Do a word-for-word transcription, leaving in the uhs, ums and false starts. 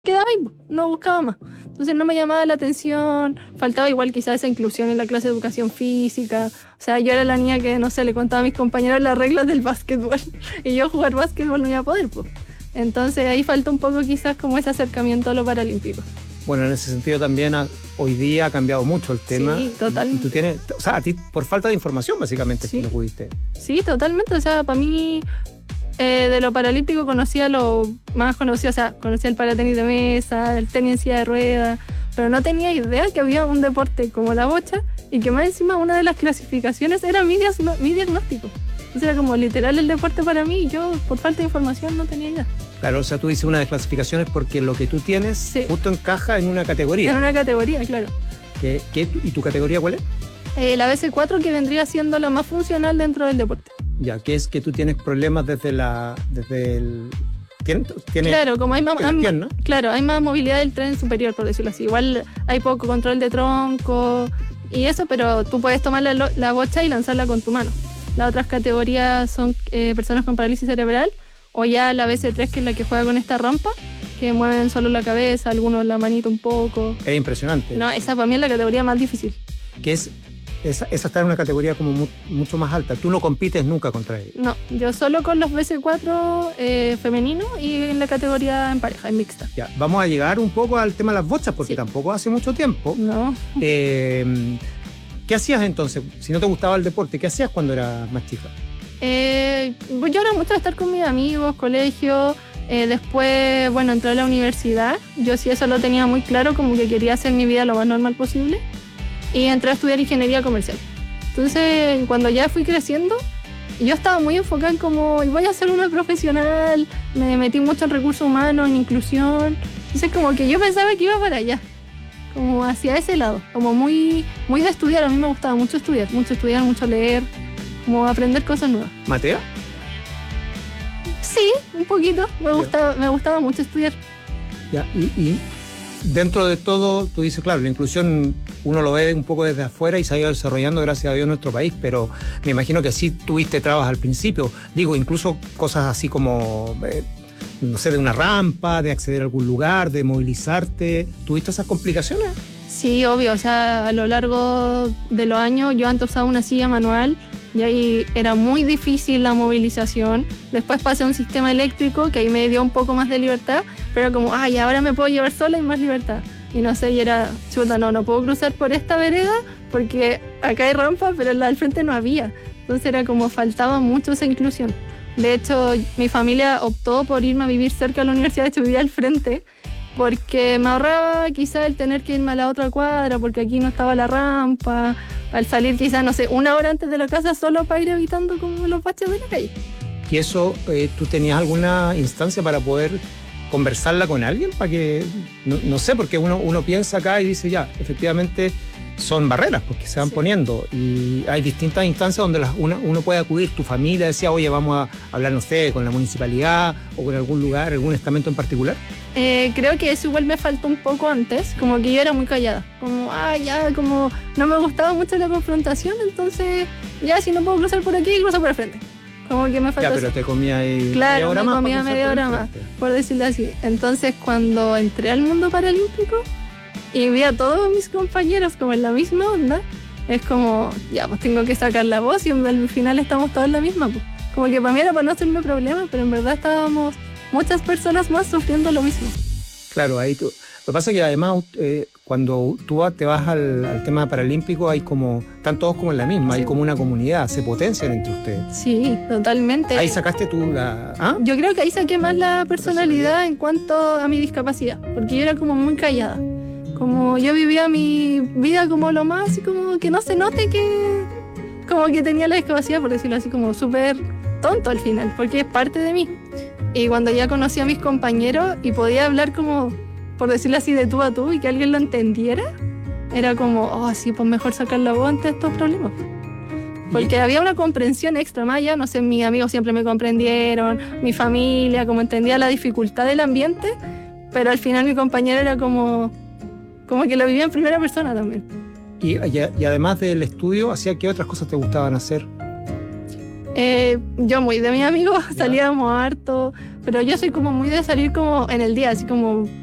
quedaba ahí, no buscaba más. Entonces no me llamaba la atención, faltaba igual quizás esa inclusión en la clase de educación física. O sea, yo era la niña que, no sé, le contaba a mis compañeros las reglas del básquetbol y yo jugar básquetbol no iba a poder, pues. Entonces ahí falta un poco quizás como ese acercamiento a lo paralímpico. Bueno, en ese sentido también ha, hoy día ha cambiado mucho el tema. Sí, totalmente. Y tú tienes, o sea, a ti por falta de información básicamente Sí. que no pudiste. Sí, totalmente. O sea, para mí eh, de lo paralímpico conocía lo más conocido, o sea, conocía el paratenis de mesa, el tenis en silla de ruedas, pero no tenía idea que había un deporte como la bocha y que más encima una de las clasificaciones era mi, diagno- mi diagnóstico. Entonces era como literal el deporte para mí y yo por falta de información no tenía idea. Claro, o sea, tú dices una de las clasificaciones porque lo que tú tienes Sí. justo encaja en una categoría. En una categoría, claro. ¿Qué, qué, ¿Y tu categoría cuál es? Eh, la B C cuatro que vendría siendo la más funcional dentro del deporte. Ya, que es que tú tienes problemas desde la... desde el... ¿Tienes? ¿Tienes Claro, como hay más, en la hay- pierna? claro, hay más movilidad del tren superior, por decirlo así. Igual hay poco control de tronco y eso, pero tú puedes tomar la, lo- la bocha y lanzarla con tu mano. Las otras categorías son eh, personas con parálisis cerebral o ya la B C tres, que es la que juega con esta rampa, que mueven solo la cabeza, algunos la manito un poco. Es impresionante. No, esa para mí es la categoría más difícil. Que es... Esa, esa está en una categoría como mu- mucho más alta. Tú no compites nunca contra ella. No, yo solo con los B C cuatro eh, femeninos y en la categoría en pareja, en mixta. Ya, vamos a llegar un poco al tema de las bochas, porque Sí. tampoco hace mucho tiempo. No. Eh, ¿Qué hacías entonces? Si no te gustaba el deporte, ¿qué hacías cuando eras más chica? Eh, pues yo era mucho de estar con mis amigos, colegio. Eh, después, bueno, entré a la universidad. Yo sí eso lo tenía muy claro, como que quería hacer mi vida lo más normal posible. Y entré a estudiar ingeniería comercial. Entonces, cuando ya fui creciendo, yo estaba muy enfocada en como, voy a ser una profesional. Me metí mucho en recursos humanos, en inclusión. Entonces, como que yo pensaba que iba para allá, como hacia ese lado, como muy, muy de estudiar. A mí me gustaba mucho estudiar, mucho estudiar, mucho leer, como aprender cosas nuevas. ¿Matea? Sí, un poquito. Me gustaba, me gustaba mucho estudiar. Ya, y, y dentro de todo, tú dices, claro, la inclusión uno lo ve un poco desde afuera y se ha ido desarrollando, gracias a Dios, en nuestro país, pero me imagino que sí tuviste trabas al principio. Digo, incluso cosas así como, eh, no sé, de una rampa, de acceder a algún lugar, de movilizarte. ¿Tuviste esas complicaciones? Sí, obvio. O sea, a lo largo de los años yo antes usaba una silla manual y ahí era muy difícil la movilización. Después pasé a un sistema eléctrico que ahí me dio un poco más de libertad, pero como, ay, ahora me puedo llevar sola y más libertad. Y no sé, y era, chuta, no, no puedo cruzar por esta vereda porque acá hay rampa, pero en la del frente no había. Entonces era como faltaba mucho esa inclusión. De hecho, mi familia optó por irme a vivir cerca de la universidad, de hecho vivía al frente, porque me ahorraba quizá el tener que irme a la otra cuadra, porque aquí no estaba la rampa, al salir quizás, no sé, una hora antes de la casa solo para ir evitando como los baches de la calle. ¿Y eso, eh, tú tenías alguna instancia para poder conversarla con alguien? Para que, no, no sé, porque uno, uno piensa acá y dice, ya, efectivamente son barreras porque se van Sí. poniendo y hay distintas instancias donde las, uno, uno puede acudir. Tu familia decía, oye, vamos a hablar, no sé, con la municipalidad o con algún lugar, algún estamento en particular. Eh, creo que eso igual me faltó un poco antes, como que yo era muy callada, como, ah, ya, como no me gustaba mucho la confrontación, entonces ya si no puedo cruzar por aquí, cruzo por el frente. Como que me faltó Ya, pero eso. te comía ahí Claro, media hora me más. comía para cruzar media por el hora más, frente. por decirlo así. Entonces cuando entré al mundo paralímpico y vi a todos mis compañeros como en la misma onda, es como, ya, pues tengo que sacar la voz y al final estamos todos en la misma, pues. Como que para mí era para no hacerme problema, pero en verdad estábamos muchas personas más sufriendo lo mismo. Claro, ahí tú. Lo que pasa es que además eh, cuando tú te vas al, al tema paralímpico hay como, están todos como en la misma, Sí. hay como una comunidad, se potencian entre ustedes. Sí, totalmente. Ahí sacaste tú la... ¿Ah? Yo creo que ahí saqué más la personalidad en cuanto a mi discapacidad, porque yo era como muy callada. Como yo vivía mi vida como lo más, así como que no se note que como que tenía la discapacidad, por decirlo así, como súper tonto al final, porque es parte de mí. Y cuando ya conocí a mis compañeros y podía hablar como, por decirlo así, de tú a tú y que alguien lo entendiera, era como, oh, sí, pues mejor sacar la voz ante estos problemas. Porque había una comprensión extra, más allá, no sé, mis amigos siempre me comprendieron, mi familia, como entendía la dificultad del ambiente, pero al final mi compañero era como, como que lo vivía en primera persona también. Y, y, y además del estudio, ¿hacía qué otras cosas te gustaban hacer? Eh, yo muy de mis amigos, salíamos harto, pero yo soy como muy de salir como en el día, así como